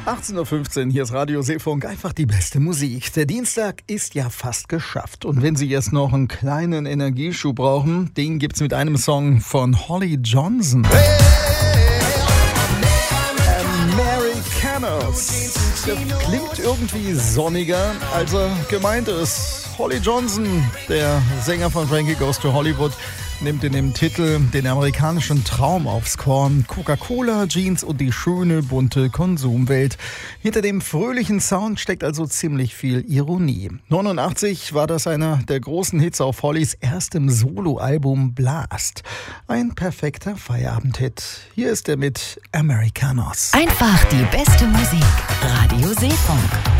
18.15 Uhr, hier ist Radio Seefunk, einfach die beste Musik. Der Dienstag ist ja fast geschafft. Und wenn Sie jetzt noch einen kleinen Energieschub brauchen, den gibt's mit einem Song von Holly Johnson. Americanos. Das klingt irgendwie sonniger, als er gemeint ist. Holly Johnson, der Sänger von Frankie Goes to Hollywood, nimmt in dem Titel den amerikanischen Traum aufs Korn. Coca-Cola, Jeans und die schöne, bunte Konsumwelt. Hinter dem fröhlichen Sound steckt also ziemlich viel Ironie. 89 war das einer der großen Hits auf Hollys erstem Soloalbum Blast. Ein perfekter Feierabendhit. Hier ist er mit Americanos. Einfach die beste Musik. Radio Seefunk.